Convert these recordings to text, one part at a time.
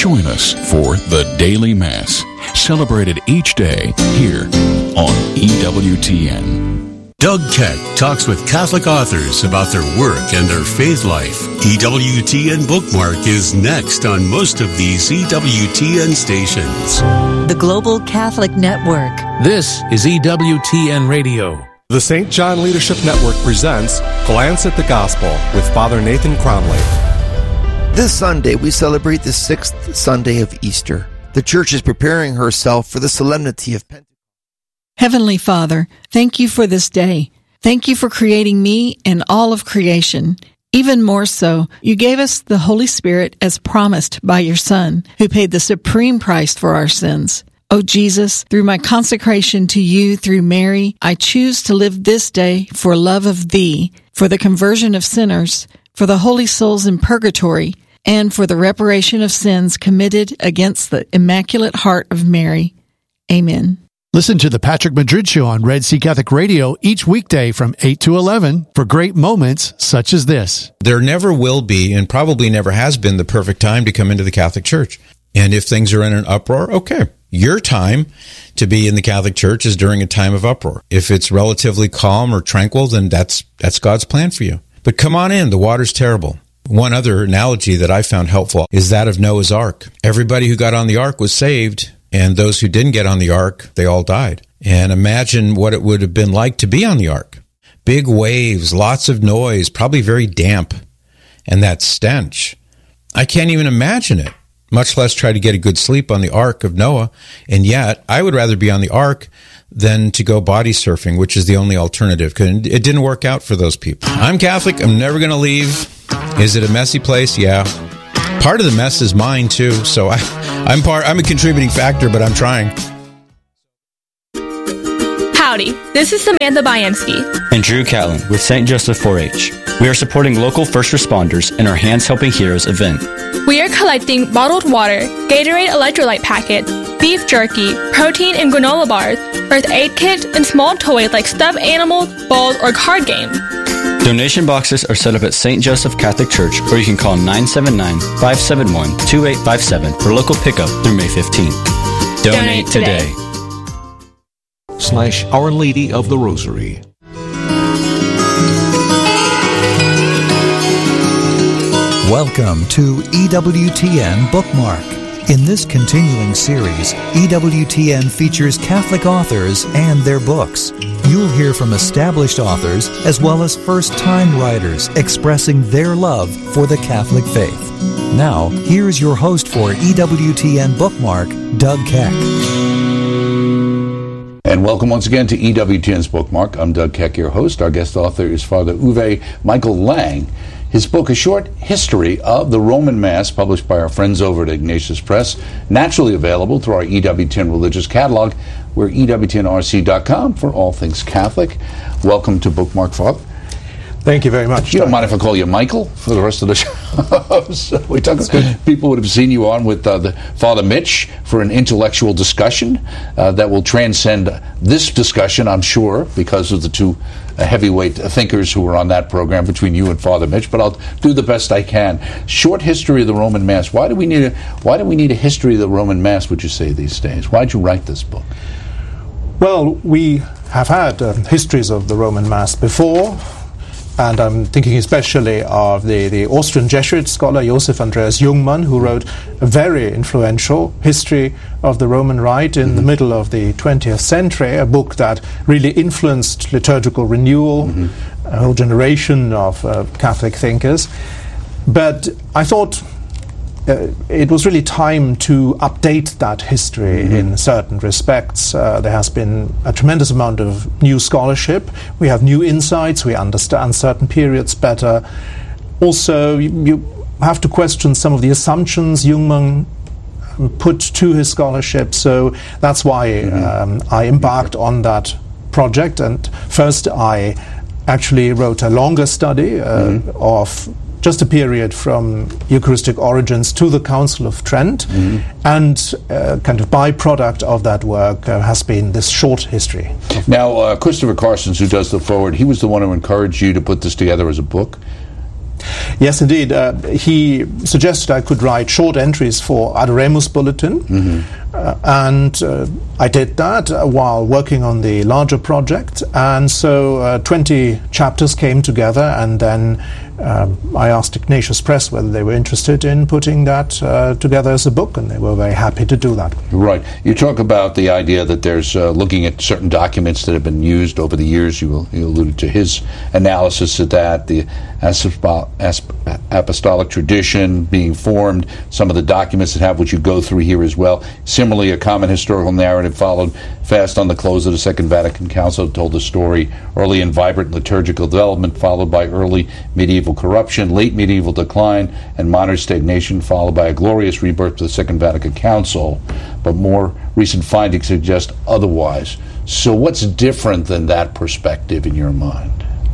Join us for the Daily Mass, celebrated each day here on EWTN. Doug Keck talks with Catholic authors about their work and their faith life. EWTN Bookmark is next on most of these EWTN stations. The Global Catholic Network. This is EWTN Radio. The St. John Leadership Network presents Glance at the Gospel with Father Nathan Cromley. This Sunday, we celebrate the 6th Sunday of Easter. The Church is preparing herself for the solemnity of Pentecost. Heavenly Father, thank you for this day. Thank you for creating me and all of creation. Even more so, you gave us the Holy Spirit as promised by your Son, who paid the supreme price for our sins. O Jesus, through my consecration to you through Mary, I choose to live this day for love of thee, for the conversion of sinners, for the holy souls in purgatory, and for the reparation of sins committed against the Immaculate Heart of Mary. Amen. Listen to the Patrick Madrid Show on Red Sea Catholic Radio each weekday from 8 to 11 for great moments such as this. There never will be, and probably never has been, the perfect time to come into the Catholic Church. And if things are in an uproar, okay. Your time to be in the Catholic Church is during a time of uproar. If it's relatively calm or tranquil, then that's God's plan for you. But come on in. The water's terrible. One other analogy that I found helpful is that of Noah's Ark. Everybody who got on the ark was saved, and those who didn't get on the ark, they all died. And imagine what it would have been like to be on the ark. Big waves, lots of noise, probably very damp, and that stench. I can't even imagine it, much less try to get a good sleep on the Ark of Noah. And yet, I would rather be on the Ark than to go body surfing, which is the only alternative, because it didn't work out for those people. I'm Catholic. I'm never going to leave. Is it a messy place? Yeah. Part of the mess is mine, too. So I'm a contributing factor, but I'm trying. Howdy, this is Samantha Byamski and Drew Catlin with St. Joseph 4-H. We are supporting local first responders in our Hands Helping Heroes event. We are collecting bottled water, Gatorade electrolyte packets, beef jerky, protein and granola bars, first aid kits, and small toys like stuffed animals, balls, or card games. Donation boxes are set up at St. Joseph Catholic Church, or you can call 979-571-2857 for local pickup through May 15th. Donate today. /Our Lady of the Rosary. Welcome to EWTN Bookmark. In this continuing series, EWTN features Catholic authors and their books. You'll hear from established authors as well as first-time writers expressing their love for the Catholic faith. Now, here's your host for EWTN Bookmark, Doug Keck. And welcome once again to EWTN's Bookmark. I'm Doug Keck, your host. Our guest author is Father Uwe Michael Lang. His book, A Short History of the Roman Mass, published by our friends over at Ignatius Press, naturally available through our EWTN Religious Catalog. We're EWTNRC.com for all things Catholic. Welcome to Bookmark, Father. Thank you very much. You don't mind if I call you Michael for the rest of the show? So people would have seen you on with the Father Mitch for an intellectual discussion that will transcend this discussion, I'm sure, because of the two heavyweight thinkers who were on that program between you and Father Mitch. But I'll do the best I can. Short history of the Roman Mass. Why do we need a history of the Roman Mass, would you say, these days? Why did you write this book? Well, we have had histories of the Roman Mass before. And I'm thinking especially of the Austrian Jesuit scholar Josef Andreas Jungmann, who wrote a very influential history of the Roman Rite in the middle of the 20th century, a book that really influenced liturgical renewal, a whole generation of Catholic thinkers. But I thought it was really time to update that history in certain respects. There has been a tremendous amount of new scholarship. We have new insights. We understand certain periods better. Also, you have to question some of the assumptions Jungmann put to his scholarship. So that's why I embarked on that project. And first, I actually wrote a longer study of just a period from Eucharistic origins to the Council of Trent, and kind of byproduct of that work has been this short history. Now, Christopher Carsons, who does the foreword, he was the one who encouraged you to put this together as a book? Yes, indeed. He suggested I could write short entries for Adoremus Bulletin, and I did that while working on the larger project, and so 20 chapters came together, and then I asked Ignatius Press whether they were interested in putting that together as a book, and they were very happy to do that. Right. You talk about the idea that there's looking at certain documents that have been used over the years. You alluded to his analysis of that, the apostolic tradition being formed, some of the documents that have what you go through here as well. Similarly, a common historical narrative followed fast on the close of the Second Vatican Council, told the story early and vibrant liturgical development, followed by early medieval corruption, late medieval decline, and modern stagnation, followed by a glorious rebirth of the Second Vatican Council. But more recent findings suggest otherwise. So what's different than that perspective in your mind?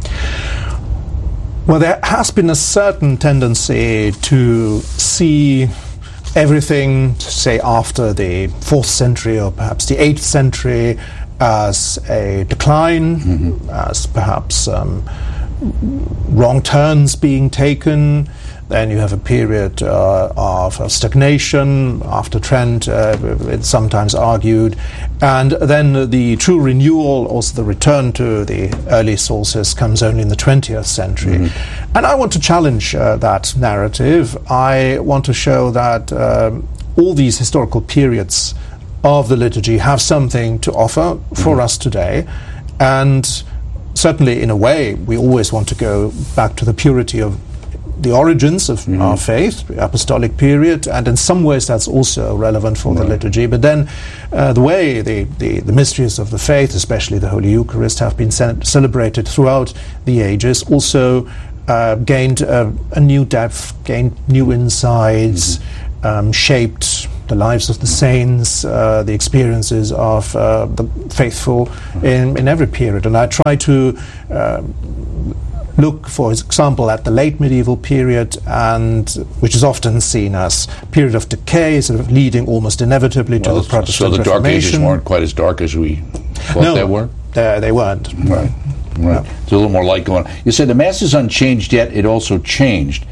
Well, there has been a certain tendency to see everything, say, after the 4th century or perhaps the 8th century as a decline, as perhaps wrong turns being taken. Then you have a period of stagnation. After Trent, it's sometimes argued. And then the true renewal, also the return to the early sources, comes only in the 20th century. And I want to challenge that narrative. I want to show that all these historical periods of the liturgy have something to offer for us today. And certainly, in a way, we always want to go back to the purity of the origins of our faith, the apostolic period, and in some ways that's also relevant for the liturgy. But then the way the mysteries of the faith, especially the Holy Eucharist, have been celebrated throughout the ages, also gained a new depth, gained new insights, shaped the lives of the saints, the experiences of the faithful in every period. And I try to look, for example, at the late medieval period, and which is often seen as a period of decay, sort of leading almost inevitably to the Protestant Reformation. So the Dark Ages weren't quite as dark as we thought they were? No, they weren't. Right. No. There's a little more light going on. You said the Mass is unchanged, yet it also changed.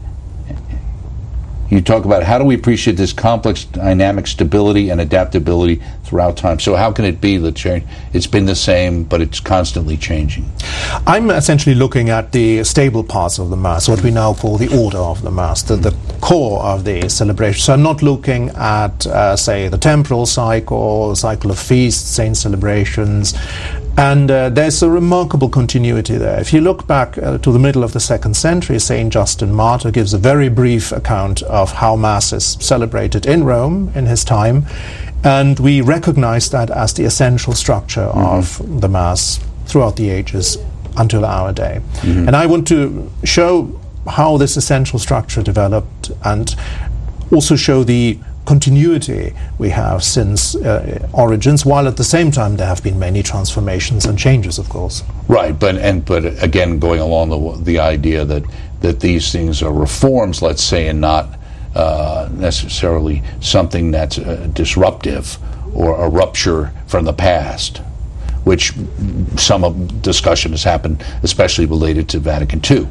You talk about how do we appreciate this complex dynamic stability and adaptability throughout time. So how can it be that change? It's been the same, but it's constantly changing. I'm essentially looking at the stable parts of the Mass, what we now call the order of the Mass, the core of the celebration. So I'm not looking at, say, the temporal cycle, the cycle of feasts, saint celebrations. And there's a remarkable continuity there. If you look back to the middle of the 2nd century, St. Justin Martyr gives a very brief account of how Mass is celebrated in Rome in his time, and we recognize that as the essential structure of the Mass throughout the ages until our day. And I want to show how this essential structure developed and also show the continuity we have since origins, while at the same time there have been many transformations and changes, of course. Right, but again, going along the idea that these things are reforms, let's say, and not necessarily something that's disruptive or a rupture from the past, which some discussion has happened, especially related to Vatican II.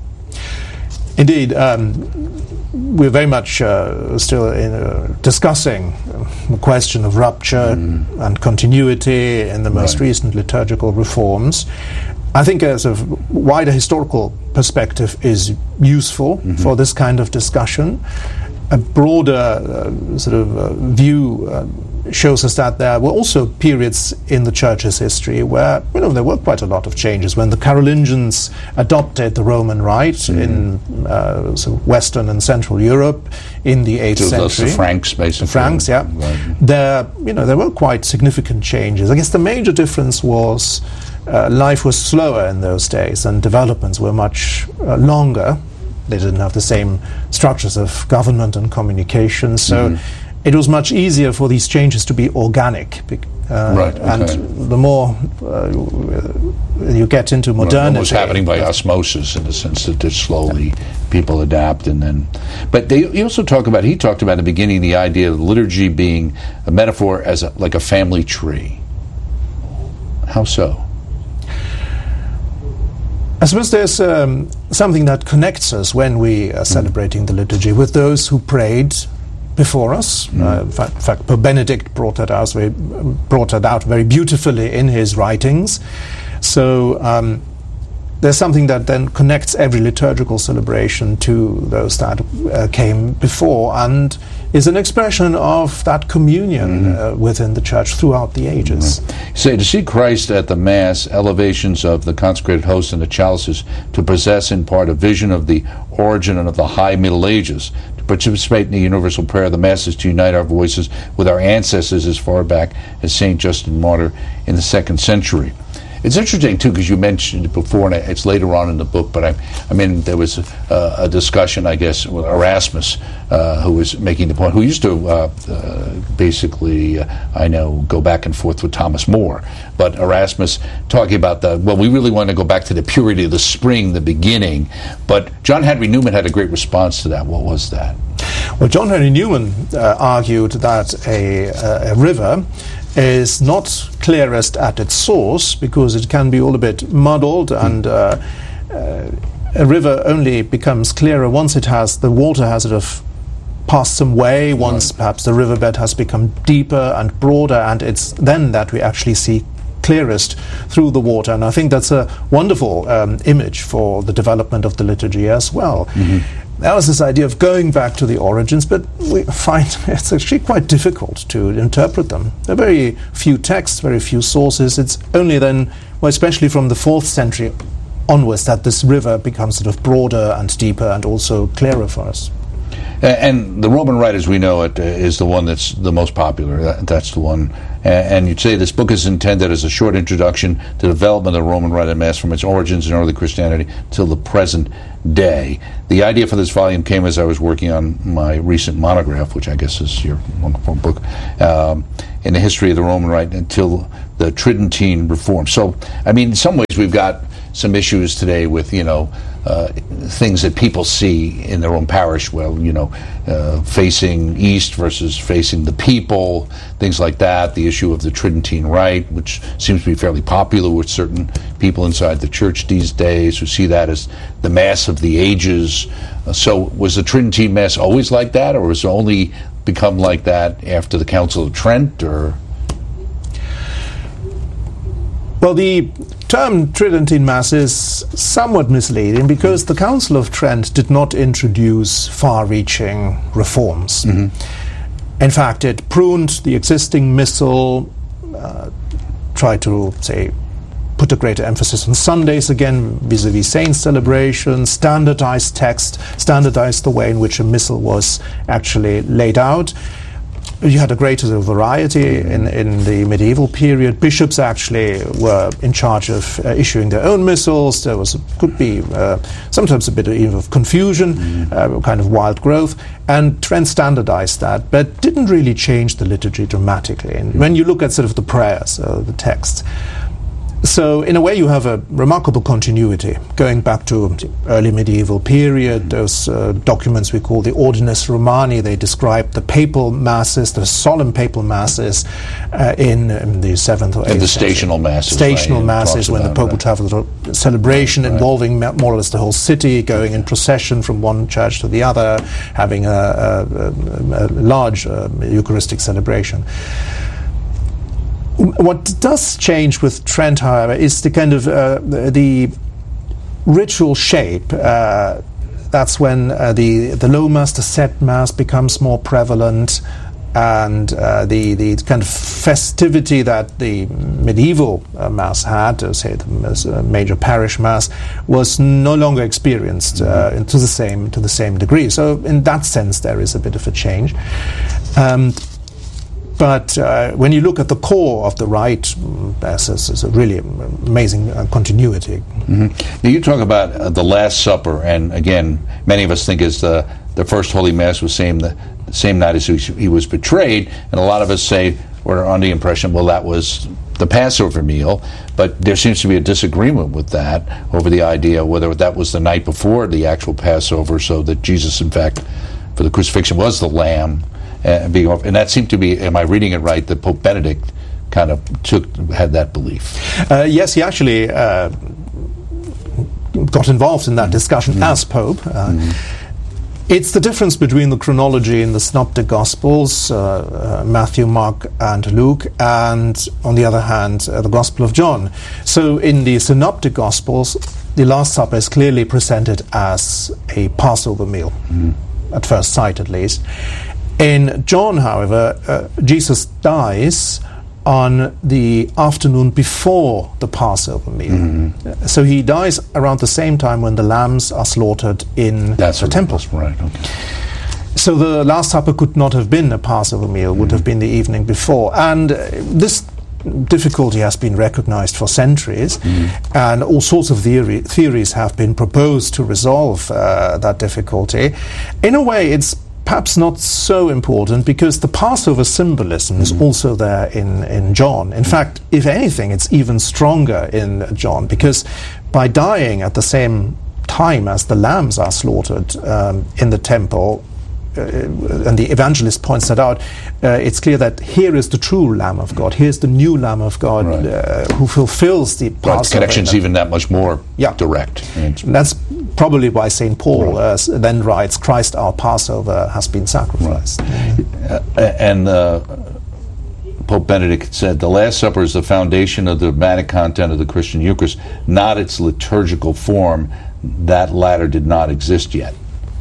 Indeed. We're very much still discussing the question of rupture and continuity in the most recent liturgical reforms. I think as a wider historical perspective is useful for this kind of discussion. A broader view shows us that there were also periods in the Church's history where there were quite a lot of changes. When the Carolingians adopted the Roman Rite in Western and Central Europe in the 8th century, the Franks, basically. The Franks, yeah. Right. There were quite significant changes. I guess the major difference was life was slower in those days, and developments were much longer. They didn't have the same structures of government and communication, so it was much easier for these changes to be organic. And the more you get into modernity, it was happening by osmosis, in the sense that just slowly people adapt, and then. But he talked about in the beginning the idea of liturgy being a metaphor as like a family tree. How so? I suppose there's something that connects us when we are celebrating the liturgy with those who prayed before us. In fact, Pope Benedict brought that out very beautifully in his writings. So there's something that then connects every liturgical celebration to those that came before, and is an expression of that communion within the Church throughout the ages. Say, to see Christ at the Mass, elevations of the consecrated host and the chalices, to possess in part a vision of the origin and of the high Middle Ages, to participate in the universal prayer of the Masses, to unite our voices with our ancestors as far back as St. Justin Martyr in the 2nd century. It's interesting, too, because you mentioned it before, and it's later on in the book, but there was a discussion, I guess, with Erasmus, who was making the point, who used to basically, go back and forth with Thomas More, but Erasmus talking about we really want to go back to the purity of the spring, the beginning, but John Henry Newman had a great response to that. What was that? Well, John Henry Newman argued that a river is not clearest at its source, because it can be all a bit muddled, and a river only becomes clearer once the water has sort of passed some way, once perhaps the riverbed has become deeper and broader, and it's then that we actually see clearest through the water. And I think that's a wonderful image for the development of the liturgy as well. That was this idea of going back to the origins, but we find it's actually quite difficult to interpret them. There are very few texts, very few sources. It's only then, especially from the 4th century onwards, that this river becomes sort of broader and deeper and also clearer for us. And the Roman Rite, as we know it, is the one that's the most popular. That's the one. And you'd say this book is intended as a short introduction to the development of the Roman Rite of Mass from its origins in early Christianity till the present day. The idea for this volume came as I was working on my recent monograph, which I guess is your wonderful book, in the history of the Roman Rite until the Tridentine Reform. So, in some ways we've got some issues today with, things that people see in their own parish, facing east versus facing the people, things like that, the issue of the Tridentine Rite, which seems to be fairly popular with certain people inside the Church these days who see that as the Mass of the ages. So was the Tridentine Mass always like that, or was it only become like that after the Council of Trent, or...? Well, the term Tridentine Mass is somewhat misleading, because the Council of Trent did not introduce far-reaching reforms. In fact, it pruned the existing missal, tried to, put a greater emphasis on Sundays again, vis-a-vis saint celebrations, standardized text, standardized the way in which a missal was actually laid out. You had a greater variety in the medieval period. Bishops actually were in charge of issuing their own missals. There could be sometimes a bit of confusion, kind of wild growth, and Trent standardized that, but didn't really change the liturgy dramatically. And when you look at sort of the prayers, the texts, so in a way you have a remarkable continuity going back to the early medieval period. Those documents we call the Ordinis Romani, they describe the papal masses, the solemn papal masses in the 7th or 8th and the century. stational masses. Stational masses, when the Pope would have a little celebration involving more or less the whole city, going in procession from one church to the other, having a large Eucharistic celebration. What does change with Trent, however, is the kind of the ritual shape. That's when the low mass, the set mass, becomes more prevalent, and the kind of festivity that the medieval mass had, say the major parish mass, was no longer experienced to the same degree. So in that sense, there is a bit of a change. But when you look at the core of the rite, there's a really amazing continuity. Now you talk about the Last Supper, and again, many of us think as the first Holy Mass was the same night as he was betrayed, and a lot of us say we're under the impression, well, that was the Passover meal, but there seems to be a disagreement with that over the idea whether that was the night before the actual Passover, so that Jesus, in fact, for the crucifixion was the lamb. And that seemed to be, am I reading it right, that Pope Benedict kind of had that belief? Yes, he actually got involved in that discussion as Pope. It's the difference between the chronology in the Synoptic Gospels, Matthew, Mark, and Luke, and, on the other hand, the Gospel of John. So in the Synoptic Gospels, the Last Supper is clearly presented as a Passover meal, at first sight at least. In John, however, Jesus dies on the afternoon before the Passover meal. So he dies around the same time when the lambs are slaughtered in the temple. Right. Okay. So the Last Supper could not have been a Passover meal, would have been the evening before. And this difficulty has been recognized for centuries, and all sorts of theories have been proposed to resolve that difficulty. In a way, it's perhaps not so important, because the Passover symbolism is also there in John. In fact, if anything, it's even stronger in John, because by dying at the same time as the lambs are slaughtered in the temple, and the evangelist points that out, it's clear that here is the true Lamb of God. Here's the new Lamb of God who fulfills the Passover. Right, the connection's even that much more direct. That's probably why St. Paul then writes, Christ our Passover has been sacrificed. And Pope Benedict said, the Last Supper is the foundation of the dogmatic content of the Christian Eucharist, not its liturgical form. That latter did not exist yet.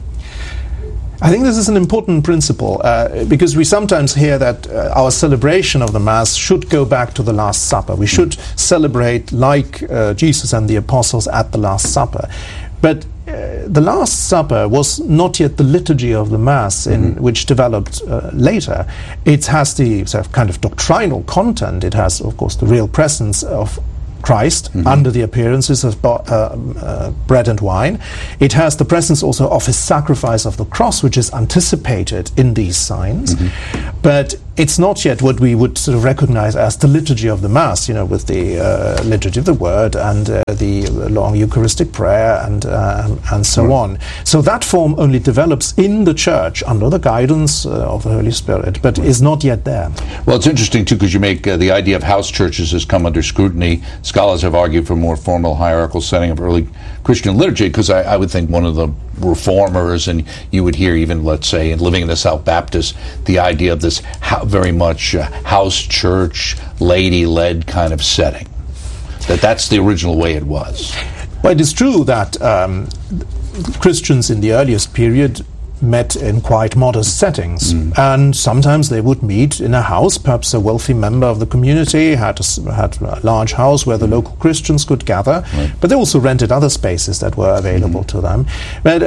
I think this is an important principle, because we sometimes hear that our celebration of the Mass should go back to the Last Supper. We should celebrate like Jesus and the Apostles at the Last Supper. But the Last Supper was not yet the liturgy of the Mass, which developed later. It has the sort of kind of doctrinal content. It has, of course, the real presence of Christ under the appearances of bread and wine. It has the presence also of his sacrifice of the cross, which is anticipated in these signs. But it's not yet what we would sort of recognize as the liturgy of the Mass, with the liturgy of the Word and the long Eucharistic prayer and so on. So that form only develops in the Church under the guidance of the Holy Spirit, but is not yet there. Well, it's interesting, too, because you make the idea of house churches has come under scrutiny. Scholars have argued for a more formal hierarchical setting of early Christian liturgy, because I would think one of the reformers, and you would hear even, let's say, in living in the South Baptist, the idea of this very much house church, lady-led kind of setting. That's the original way it was. Well, it is true that Christians in the earliest period met in quite modest settings, and sometimes they would meet in a house. Perhaps a wealthy member of the community had a large house where the local Christians could gather, but they also rented other spaces that were available to them. But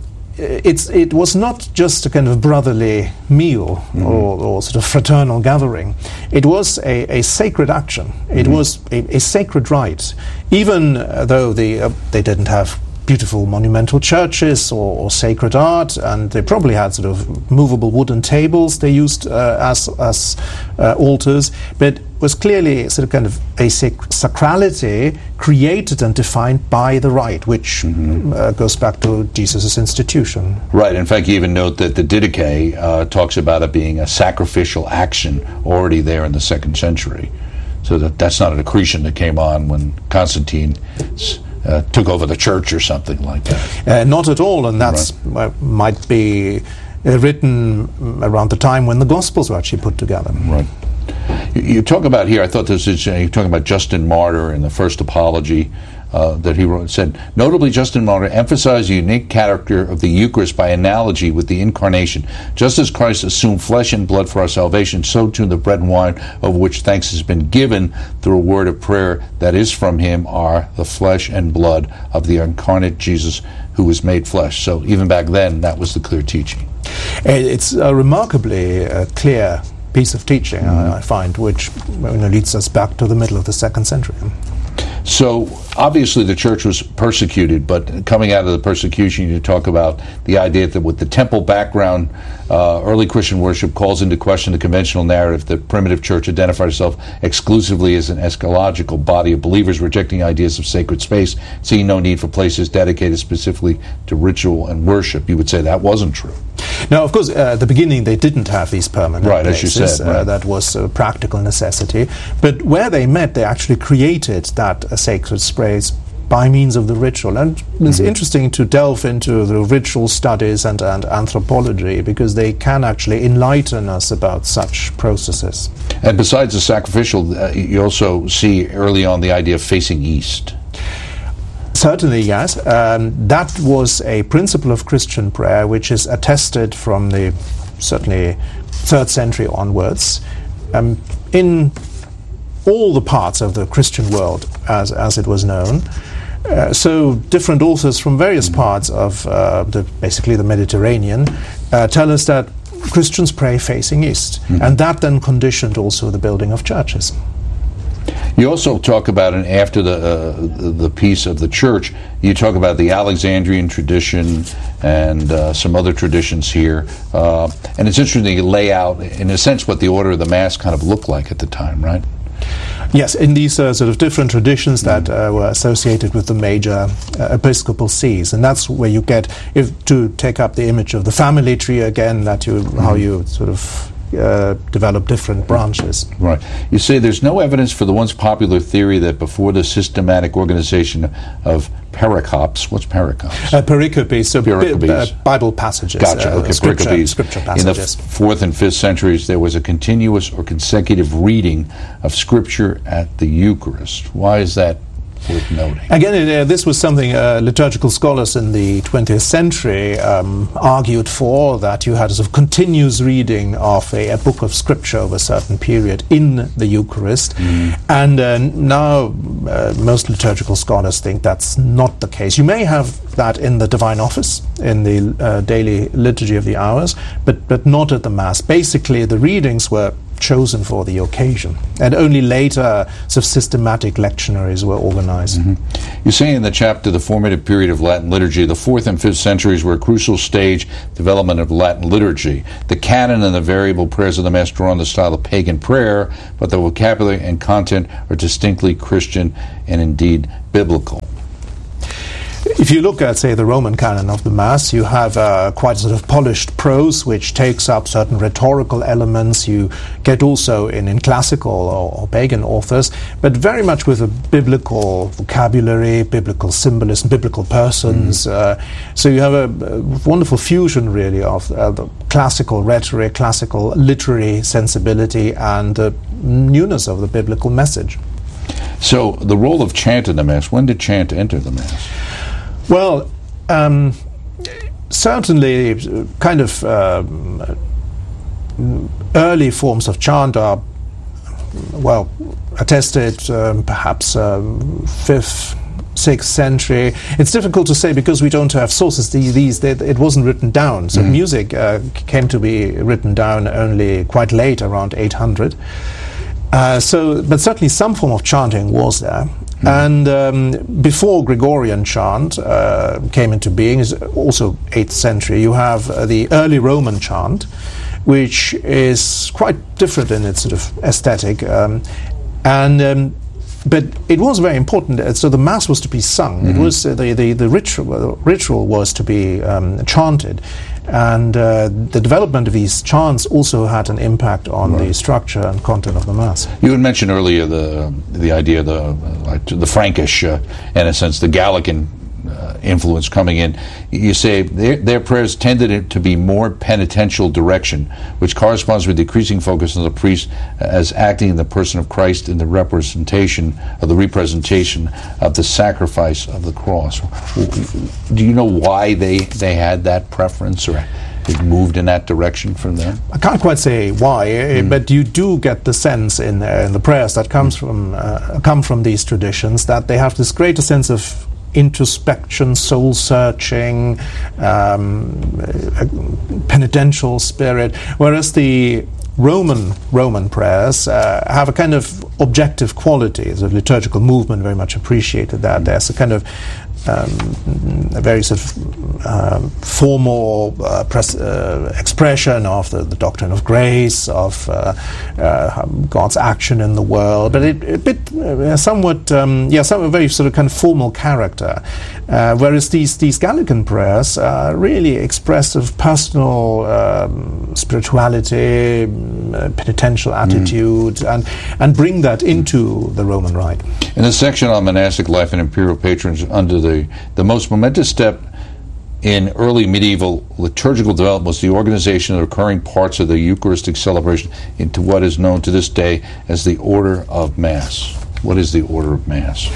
it was not just a kind of brotherly meal or sort of fraternal gathering. It was a sacred action. It was a sacred rite, even though they didn't have beautiful monumental churches or sacred art, and they probably had sort of movable wooden tables they used as altars, but was clearly sort of kind of a sacrality created and defined by the rite, which goes back to Jesus' institution. Right. In fact, you even note that the Didache talks about it being a sacrificial action already there in the 2nd century. So that's not an accretion that came on when Constantine took over the church or something like that. Not at all, and that's might be written around the time when the Gospels were actually put together. Right. You talk about here, I thought this is, you're talking about Justin Martyr in the First Apology that he wrote, said, notably Justin Martyr emphasized the unique character of the Eucharist by analogy with the Incarnation. Just as Christ assumed flesh and blood for our salvation, so too the bread and wine of which thanks has been given through a word of prayer that is from him are the flesh and blood of the incarnate Jesus who was made flesh. So even back then, that was the clear teaching. It's a remarkably clear piece of teaching, I find, which leads us back to the middle of the 2nd century. So obviously the church was persecuted, but coming out of the persecution, you talk about the idea that with the temple background, early Christian worship calls into question the conventional narrative that primitive church identified itself exclusively as an eschatological body of believers rejecting ideas of sacred space, seeing no need for places dedicated specifically to ritual and worship. You would say that wasn't true. Now, of course, at the beginning they didn't have these permanent places. As you said. That was a practical necessity. But where they met, they actually created that sacred space by means of the ritual. And it's interesting to delve into the ritual studies and anthropology, because they can actually enlighten us about such processes. And besides the sacrificial, you also see early on the idea of facing east. Certainly, yes. That was a principle of Christian prayer which is attested from the certainly 3rd century onwards. In all the parts of the Christian world as it was known. So different authors from various parts of basically the Mediterranean tell us that Christians pray facing east, and that then conditioned also the building of churches. You also talk about, and after the piece of the church, you talk about the Alexandrian tradition and some other traditions here. And it's interesting you lay out, in a sense, what the order of the Mass kind of looked like at the time, right? Yes, in these sort of different traditions that were associated with the major episcopal sees, and that's where you get, to take up the image of the family tree again, how you sort of develop different branches. Right. You say there's no evidence for the once popular theory that before the systematic organization of pericopes, what's pericopes? Pericopes, so Bible passages. Gotcha. Okay, scripture passages. In the 4th and 5th centuries, there was a continuous or consecutive reading of Scripture at the Eucharist. Why is that worth noting? Again, this was something liturgical scholars in the 20th century argued for, that you had a sort of continuous reading of a book of Scripture over a certain period in the Eucharist. And now most liturgical scholars think that's not the case. You may have that in the Divine Office, in the daily liturgy of the hours, but not at the Mass. Basically, the readings were chosen for the occasion, and only later sort of systematic lectionaries were organized. You say in the chapter, the formative period of Latin liturgy, the 4th and 5th centuries were a crucial stage development of Latin liturgy. The canon and the variable prayers of the Mass draw on the style of pagan prayer, but the vocabulary and content are distinctly Christian and indeed biblical. If you look at, say, the Roman canon of the Mass, you have quite sort of polished prose, which takes up certain rhetorical elements. You get also in classical or pagan authors, but very much with a biblical vocabulary, biblical symbolism, biblical persons. So you have a wonderful fusion, really, of the classical rhetoric, classical literary sensibility, and the newness of the biblical message. So the role of chant in the Mass, when did chant enter the Mass? Well, certainly kind of early forms of chant are, well, attested perhaps 5th, 6th century. It's difficult to say because we don't have sources. It wasn't written down. So music came to be written down only quite late, around 800. But certainly some form of chanting was there. And before Gregorian chant came into being, is also 8th century, you have the early Roman chant, which is quite different in its sort of aesthetic. But it was very important. So the Mass was to be sung. It was the ritual was to be chanted. And the development of these chants also had an impact on the structure and content of the Mass. You had mentioned earlier the idea of the Frankish, in a sense, the Gallican influence coming in. You say their prayers tended to be more penitential direction, which corresponds with decreasing focus on the priest as acting in the person of Christ in the representation of the sacrifice of the cross. Do you know why they had that preference, or it moved in that direction from them? I can't quite say why, but you do get the sense in the prayers that come from these traditions that they have this greater sense of introspection, soul searching, penitential spirit, whereas the Roman prayers have a kind of objective quality. The liturgical movement very much appreciated that. There's a kind of a very sort of formal expression of the doctrine of grace, of God's action in the world, but somewhat a very sort of kind of formal character. Whereas these Gallican prayers really express of personal spirituality, penitential attitude, and bring that into the Roman Rite. In the section on monastic life and imperial patronage, under the most momentous step in early medieval liturgical development was the organization of the recurring parts of the Eucharistic celebration into what is known to this day as the Order of Mass. What is the Order of Mass?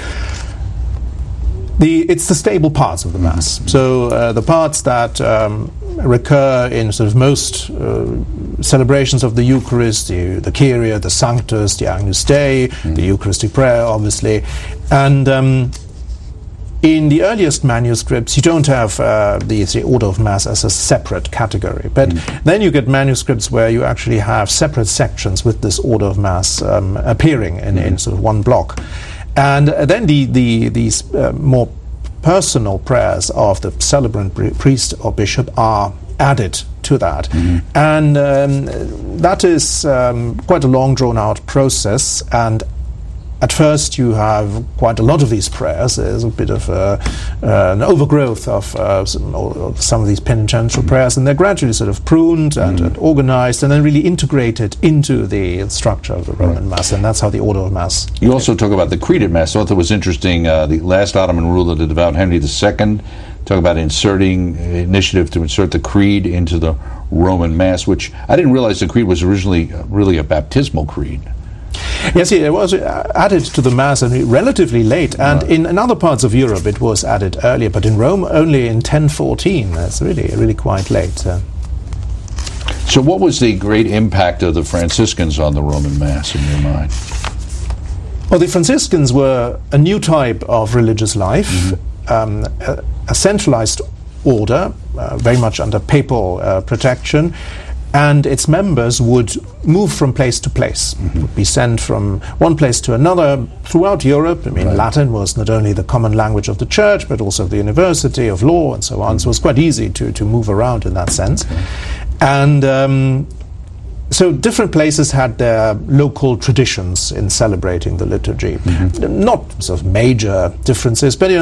It's the stable parts of the Mass. So the parts that recur in sort of most celebrations of the Eucharist, the Kyrie, the Sanctus, the Agnus Dei, the Eucharistic prayer, obviously. And in the earliest manuscripts, you don't have the Order of Mass as a separate category. But then you get manuscripts where you actually have separate sections with this Order of Mass appearing in sort of one block. And then these more personal prayers of the celebrant priest or bishop are added to that. And that is quite a long, drawn-out process. And at first you have quite a lot of these prayers. There's a bit of an overgrowth of some of these penitential prayers, and they're gradually sort of pruned and organized and then really integrated into the structure of the Roman Mass, and that's how the Order of Mass. You also talk about the Creed at Mass. I thought it was interesting, the last Ottoman ruler, the devout Henry II, talk about initiative to insert the Creed into the Roman Mass, which I didn't realize the Creed was originally really a baptismal creed. Yes, it was added to the Mass relatively late, and in other parts of Europe it was added earlier, but in Rome only in 1014. That's really quite late. So what was the great impact of the Franciscans on the Roman Mass in your mind? Well, the Franciscans were a new type of religious life, a centralized order, very much under papal protection, and its members would move from place to place, would be sent from one place to another throughout Europe. I mean, Latin was not only the common language of the church, but also the university of law and so on, so it was quite easy to move around in that sense. And so different places had their local traditions in celebrating the liturgy. Not sort of major differences, but